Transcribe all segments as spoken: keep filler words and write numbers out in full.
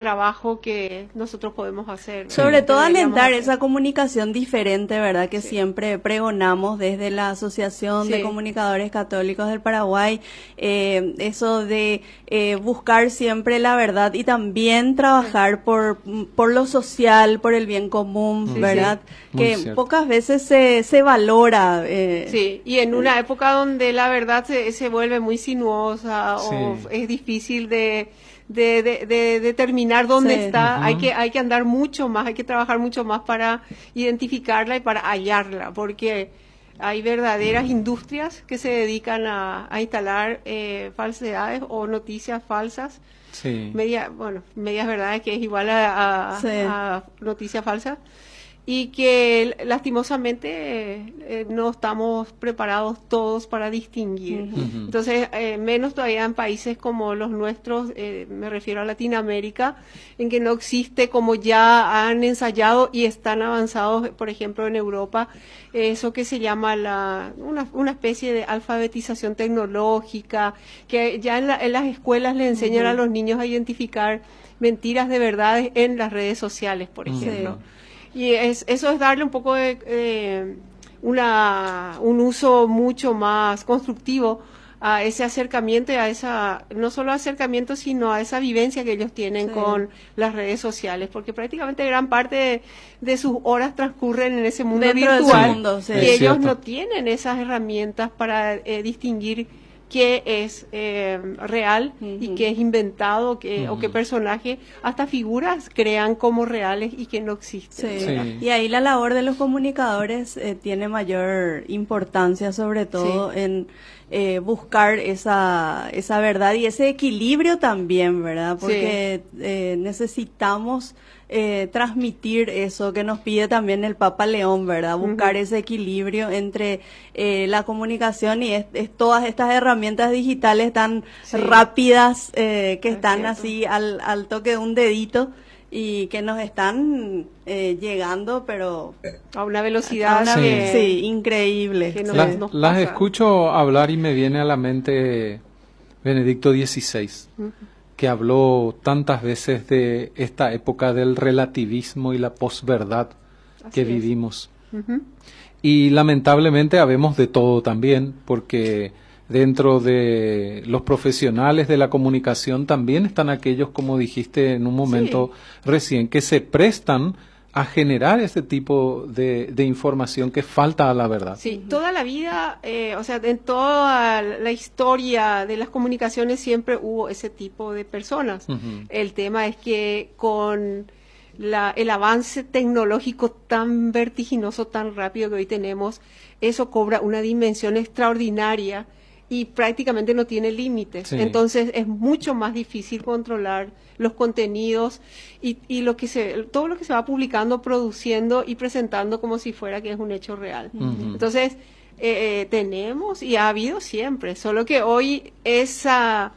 trabajo que nosotros podemos hacer. Sobre sí. todo alentar esa comunicación diferente, ¿verdad? Que sí. siempre pregonamos desde la Asociación sí. de Comunicadores Católicos del Paraguay, eh, eso de eh, buscar siempre la verdad y también trabajar sí. por, por lo social, por el bien común, sí, ¿verdad? Sí. Que cierto. Pocas veces se, se valora. Eh, sí, y en una época donde la verdad se, se vuelve muy sinuosa sí. o es difícil de... De, de, de determinar dónde sí. está, uh-huh. hay que hay que andar mucho más, hay que trabajar mucho más para identificarla y para hallarla, porque hay verdaderas industrias que se dedican a, a instalar eh, falsedades o noticias falsas, sí. media, bueno, medias verdades que es igual a, a, sí. a noticias falsas, y que lastimosamente eh, no estamos preparados todos para distinguir. Uh-huh. Entonces, eh, menos todavía en países como los nuestros, eh, me refiero a Latinoamérica, en que no existe, como ya han ensayado y están avanzados, por ejemplo, en Europa, eso que se llama la una, una especie de alfabetización tecnológica, que ya en, la, en las escuelas le enseñan uh-huh. a los niños a identificar mentiras de verdades en las redes sociales, por ejemplo. Sí. Y es, eso es darle un poco de eh, una, un uso mucho más constructivo a ese acercamiento y a esa, no solo acercamiento, sino a esa vivencia que ellos tienen sí. con las redes sociales, porque prácticamente gran parte de, de sus horas transcurren en ese mundo Dentro virtual, de mundo, sí. y es ellos cierto. no tienen esas herramientas para eh, distinguir qué es eh, real uh-huh. y qué es inventado, qué, uh-huh. o qué personaje, hasta figuras crean como reales y que no existen. Sí. Sí. Y ahí la labor de los comunicadores eh, tiene mayor importancia, sobre todo sí. en eh, buscar esa esa verdad y ese equilibrio también, ¿verdad? Porque sí. eh, necesitamos eh, transmitir eso que nos pide también el Papa León, ¿verdad? Buscar uh-huh. ese equilibrio entre eh, la comunicación y es, es todas estas herramientas digitales tan sí. rápidas eh, que es están cierto. así al, al toque de un dedito y que nos están eh, llegando, pero a una velocidad a una sí. Ve- sí, increíble. Que nos, las, nos las escucho hablar y me viene a la mente Benedicto dieciséis. Uh-huh. que habló tantas veces de esta época del relativismo y la posverdad Así que es. vivimos. Uh-huh. Y lamentablemente habemos de todo también, porque dentro de los profesionales de la comunicación también están aquellos, como dijiste en un momento sí. recién, que se prestan a generar este tipo de, de información que falta a la verdad. Sí, toda la vida, eh, o sea, en toda la historia de las comunicaciones siempre hubo ese tipo de personas. Uh-huh. El tema es que con la, el avance tecnológico tan vertiginoso, tan rápido que hoy tenemos, eso cobra una dimensión extraordinaria y prácticamente no tiene límites. Sí. Entonces es mucho más difícil controlar los contenidos y, y lo que se, todo lo que se va publicando, produciendo y presentando como si fuera que es un hecho real. Uh-huh. Entonces eh, tenemos y ha habido siempre, solo que hoy esa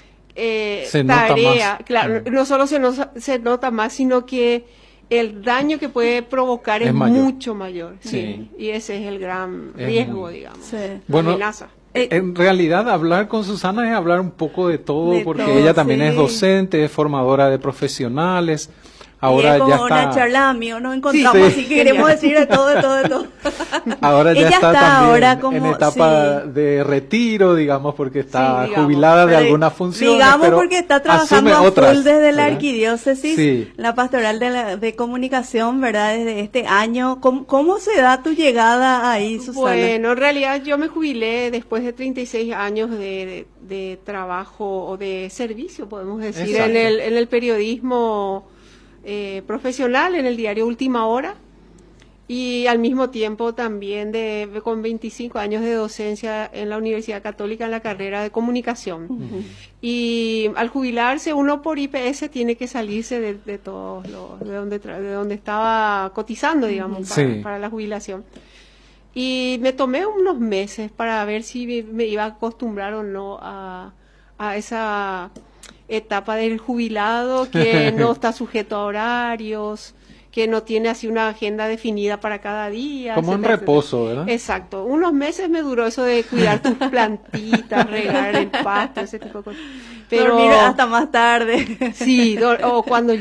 eh, se tarea, nota claro, uh-huh. no solo se, nos, se nota más, sino que el daño que puede provocar es, es mayor. mucho mayor. Sí. Sí. Y ese es el gran es riesgo, muy... digamos, sí. bueno, amenaza. En realidad, hablar con Susana es hablar un poco de todo, de porque todo, ella también sí. es docente, es formadora de profesionales. Ahora y es como ya está una charla amigo, nos encontramos sí, así que queremos decir de todo, de todo, de todo. Ahora ya ella está, está también ahora como, en etapa sí. de retiro, digamos, porque está sí, digamos, jubilada de alguna función. Digamos porque está trabajando a otras, full desde ¿verdad? la arquidiócesis, sí. la pastoral de, la, de comunicación, ¿verdad? Desde este año. ¿Cómo, ¿Cómo se da tu llegada ahí, Susana? Bueno, en realidad yo me jubilé después de treinta y seis años de, de, de trabajo o de servicio, podemos decir, en el, en el periodismo Eh, profesional en el diario Última Hora y al mismo tiempo también de con veinticinco años de docencia en la Universidad Católica en la carrera de comunicación. Uh-huh. Y al jubilarse uno por I P S tiene que salirse de, de todos los de donde de donde estaba cotizando, digamos, sí. para, para la jubilación. Y me tomé unos meses para ver si me iba a acostumbrar o no a, a esa etapa del jubilado que no está sujeto a horarios, que no tiene así una agenda definida para cada día. Como en reposo, ¿verdad? Exacto. Unos meses me duró eso de cuidar tus plantitas, regar el pasto, ese tipo de cosas. Pero dormir hasta más tarde. Sí, do- o cuando